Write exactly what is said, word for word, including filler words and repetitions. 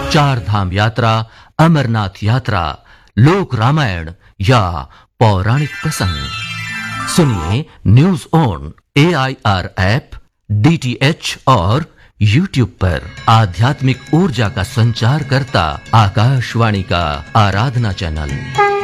चार धाम यात्रा, अमरनाथ यात्रा, लोक रामायण या पौराणिक प्रसंग सुनिए news on A I R app, D T H और यूट्यूब पर। आध्यात्मिक ऊर्जा का संचार करता आकाशवाणी का आराधना चैनल।